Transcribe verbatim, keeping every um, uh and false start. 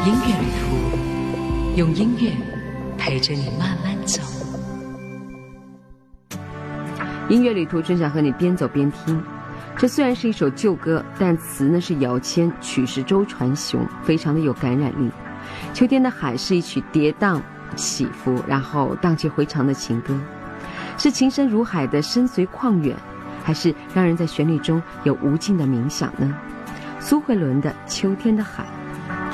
音乐旅途，用音乐陪着你慢慢走。 音乐旅途真想和你边走边听。这虽然是一首旧歌，但词呢是姚谦，曲是周传雄，非常的有感染力。秋天的海是一曲跌宕起伏，然后荡气回肠的情歌，是情深如海的深邃旷远，还是让人在旋律中有无尽的冥想呢？苏慧伦的《秋天的海》。